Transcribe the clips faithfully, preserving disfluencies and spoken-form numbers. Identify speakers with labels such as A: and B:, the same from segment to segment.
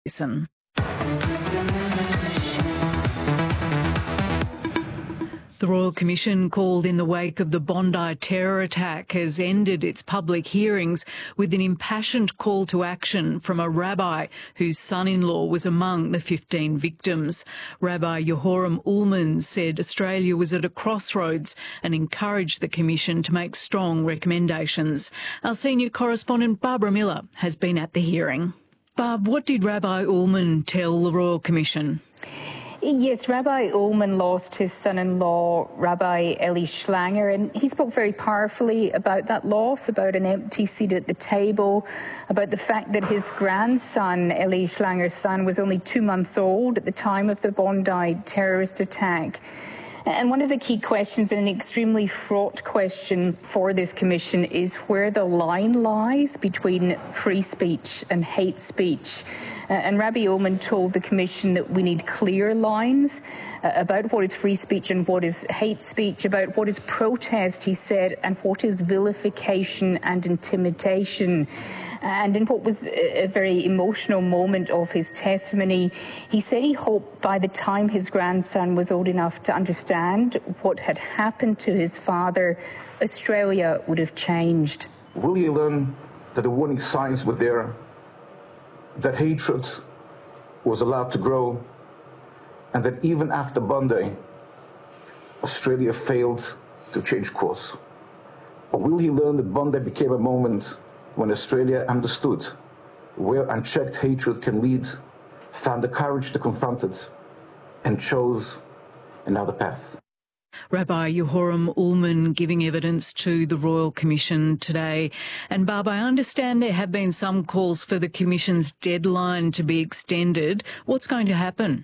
A: Listen. The Royal Commission, called in the wake of the Bondi terror attack, has ended its public hearings with an impassioned call to action from a rabbi whose son-in-law was among the fifteen victims. Rabbi Yehoram Ullman said Australia was at a crossroads and encouraged the Commission to make strong recommendations. Our senior correspondent Barbara Miller has been at the hearing. Barb, what did Rabbi Ullman tell the Royal Commission?
B: Yes, Rabbi Ullman lost his son-in-law, Rabbi Eli Schlanger, and he spoke very powerfully about that loss, about an empty seat at the table, about the fact that his grandson, Eli Schlanger's son, was only two months old at the time of the Bondi terrorist attack. And one of the key questions, and an extremely fraught question for this commission, is where the line lies between free speech and hate speech. Uh, and Rabbi Ullman told the commission that we need clear lines uh, about what is free speech and what is hate speech, about what is protest, he said, and what is vilification and intimidation. And in what was a very emotional moment of his testimony, he said he hoped by the time his grandson was old enough to understand what had happened to his father, Australia would have changed.
C: Will he learn that the warning signs were there, that hatred was allowed to grow, and that even after Bondi, Australia failed to change course? Or will he learn that Bondi became a moment when Australia understood where unchecked hatred can lead, found the courage to confront it, and chose another path?
A: Rabbi Yehoram Ullman giving evidence to the Royal Commission today. And Barb, I understand there have been some calls for the Commission's deadline to be extended. What's going to happen?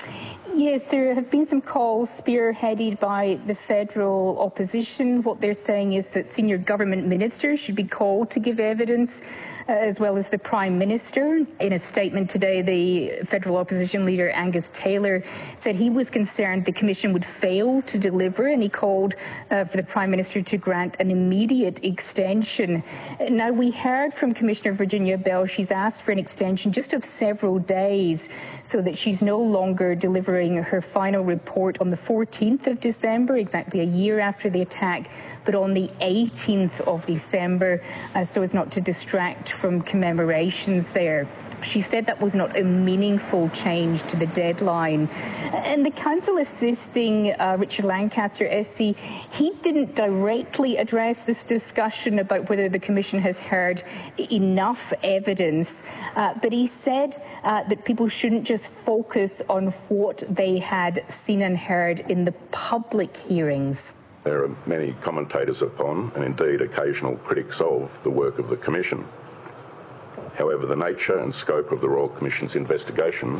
B: Yes, there have been some calls spearheaded by the federal opposition. What they're saying is that senior government ministers should be called to give evidence, uh, as well as the Prime Minister. In a statement today, the federal opposition leader Angus Taylor said he was concerned the Commission would fail to deliver, and he called uh, for the Prime Minister to grant an immediate extension. Now, we heard from Commissioner Virginia Bell. She's asked for an extension just of several days so that she's no longer delivering her final report on the fourteenth of December, exactly a year after the attack, but on the eighteenth of December, uh, so as not to distract from commemorations there. She said that was not a meaningful change to the deadline. And the counsel assisting uh, Richard Lancaster, S C, he didn't directly address this discussion about whether the Commission has heard enough evidence, uh, but he said uh, that people shouldn't just focus on what they had seen and heard in the public hearings.
D: There are many commentators upon, and indeed occasional critics of, the work of the Commission. However, the nature and scope of the Royal Commission's investigations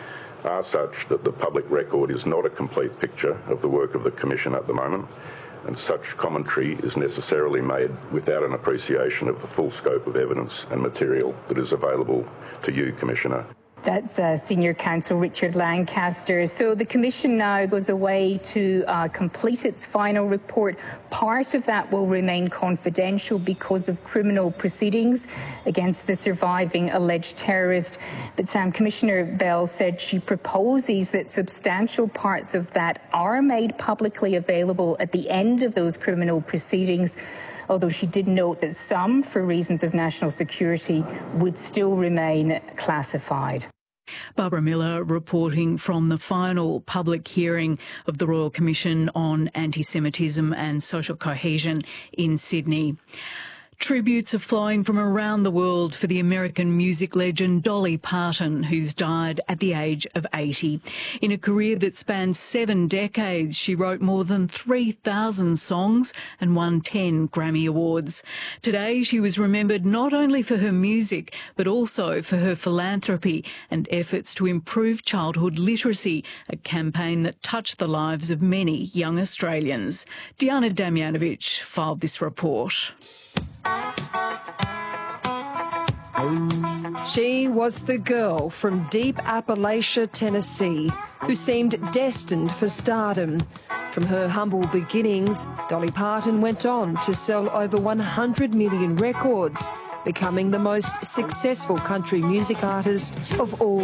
D: are such that the public record is not a complete picture of the work of the Commission at the moment, and such commentary is necessarily made without an appreciation of the full scope of evidence and material that is available to you, Commissioner.
B: That's uh, Senior Counsel Richard Lancaster. So the Commission now goes away to uh, complete its final report. Part of that will remain confidential because of criminal proceedings against the surviving alleged terrorist. But Sam, Commissioner Bell said she proposes that substantial parts of that are made publicly available at the end of those criminal proceedings, although she did note that some, for reasons of national security, would still remain classified.
A: Barbara Miller reporting from the final public hearing of the Royal Commission on Anti-Semitism and Social Cohesion in Sydney. Tributes are flowing from around the world for the American music legend Dolly Parton, who's died at the age of eighty. In a career that spans seven decades, she wrote more than three thousand songs and won ten Grammy Awards. Today, she was remembered not only for her music, but also for her philanthropy and efforts to improve childhood literacy, a campaign that touched the lives of many young Australians. Diana Damjanovic filed this report.
E: She was the girl from deep Appalachia, Tennessee, who seemed destined for stardom. From her humble beginnings, Dolly Parton went on to sell over one hundred million records becoming the most successful country music artist of all